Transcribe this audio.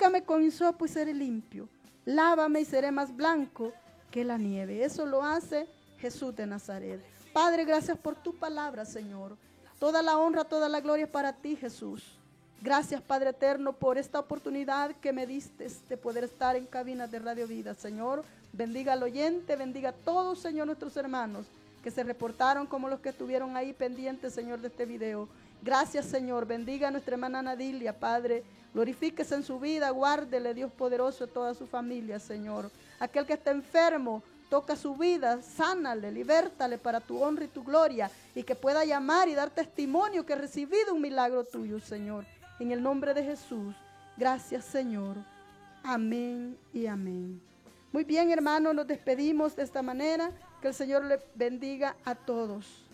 Tócame con hisopo y seré limpio. Lávame y seré más blanco que la nieve. Eso lo hace Jesús de Nazaret. Padre, gracias por tu palabra, Señor. Toda la honra, toda la gloria es para ti, Jesús. Gracias, Padre eterno, por esta oportunidad que me diste de poder estar en cabinas de Radio Vida, Señor. Bendiga al oyente, bendiga a todos, Señor, nuestros hermanos que se reportaron como los que estuvieron ahí pendientes, Señor, de este video. Gracias, Señor. Bendiga a nuestra hermana Nadilia, Padre. Glorifíquese en su vida, guárdele, Dios poderoso, a toda su familia, Señor. Aquel que está enfermo, toca su vida, sánale, libértale para tu honra y tu gloria, y que pueda llamar y dar testimonio que he recibido un milagro tuyo, Señor. En el nombre de Jesús. Gracias, Señor. Amén y amén. Muy bien, hermanos, nos despedimos de esta manera. Que el Señor le bendiga a todos.